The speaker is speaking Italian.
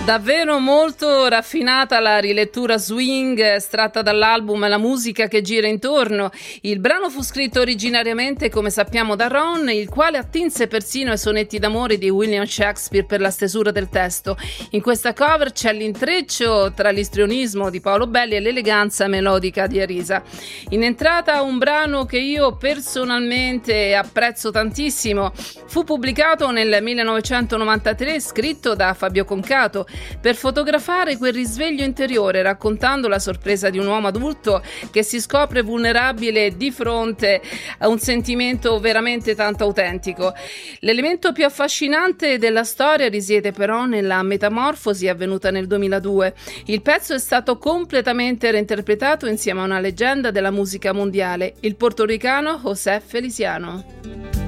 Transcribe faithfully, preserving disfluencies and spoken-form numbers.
Davvero molto raffinata la rilettura swing estratta dall'album La musica che gira intorno. Il brano fu scritto originariamente, come sappiamo, da Ron, il quale attinse persino ai sonetti d'amore di William Shakespeare per la stesura del testo. In questa cover c'è l'intreccio tra l'istrionismo di Paolo Belli e l'eleganza melodica di Arisa. In entrata un brano che io personalmente apprezzo tantissimo. Fu pubblicato nel millenovecentonovantatré, scritto da Fabio Concato, per fotografare quel risveglio interiore, raccontando la sorpresa di un uomo adulto che si scopre vulnerabile di fronte a un sentimento veramente tanto autentico. L'elemento più affascinante della storia risiede però nella metamorfosi avvenuta nel duemiladue. Il pezzo è stato completamente reinterpretato insieme a una leggenda della musica mondiale, il portoricano José Feliciano.